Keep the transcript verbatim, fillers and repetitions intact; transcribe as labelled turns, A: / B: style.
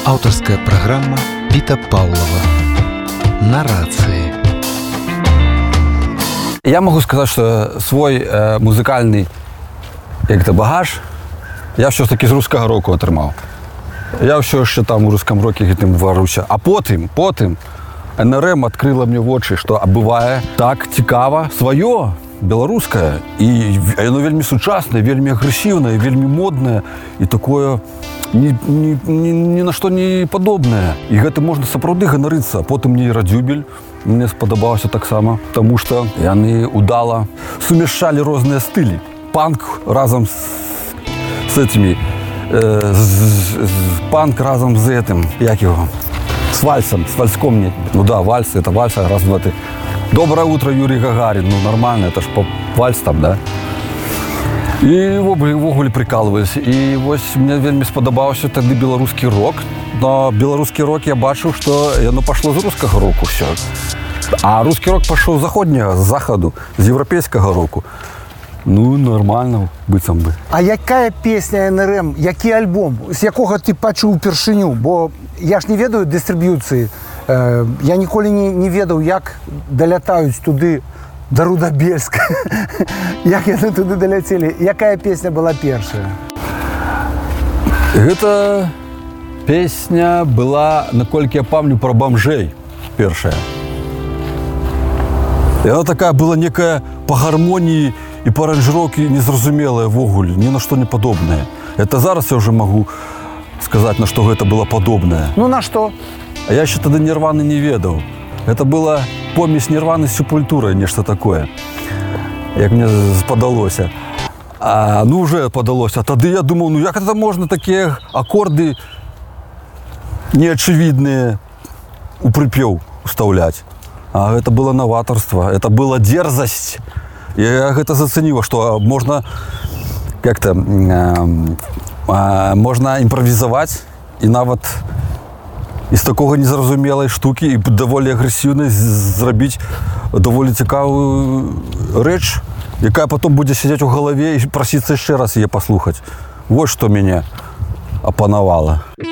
A: Авторская программа Пита Павлова. Нарации.
B: Я могу сказать, что свой э, музыкальный як-то багаж я все ж таки з русского року отримав. Я все ще там у русском році гэтым варуся. А потым, потым эн эр эм адкрыла мне вочы, што бывае так цікава сваё, беларускае. І яно вельмі сучаснае, вельмі агрэсіўнае, вельмі моднае і такое ні, ні, ні, ні на што не падобнае. І гэта можна сапраўды ганарыцца. Потым мне і радзюбель мне спадабаўся таксама, таму што яны удала сумяшчалі розныя стылі. Панк разам з, з этими, э, з, з, панк разом з этим, як его, с вальсом, с вальском нет. Ну да, вальс, это вальс, раз, два, три. Доброе утро, Юрий Гагарин. Ну нормально, это ж по вальс там, да? І ввогуле прикалывались. І вось мне вельмі спадабаўся тады беларускі рок. Но беларускі рок я бачыў, што яно пашло з рускага року ўсё. А рускі рок пашоў з заходняга, з захаду, з еўрапейскага року. Ну, нормально, быццам бы.
C: А якая песня эн эр эм, які альбом, з якога ты пачуў упершыню? Бо я ж не ведаю дыстрыб'юцыі. Э, я ніколі не, не ведаў, як далятаюць туды да Рудабельска. Як яны туды даляцелі? Якая песня была першая?
B: Гэта песня была, наколькі я памятаю, пра бомжэй першая. І она такая была некая па гармоніі і па аранжыроўкі незразумелая ввогуле, ні на што не падобная. Это зараз я ўжо магу сказаць, на што гэта было падобнае.
C: Ну на што?
B: А я яшчэ тады Нірваны не ведаў. Это была помесь Нірваны з Сепультурай, нешта такое, як мне падалося. А, ну, уже падалося. А тады я думаў, ну як это можна такія акорды неачевидныя у прыпеў устаўляць? А гэта было новаторство, это была дерзость. Я гэта зацаніла, што можна как-то э, э, можна імправізаваць і нават из такого незразумелой штуки и даволі агрэсіўнай зрабіць даволі цікавую рэч, якая потом будзе сядзець у галаве і прасіцца яшчэ раз яе паслухаць. Вот што мяне апанавала.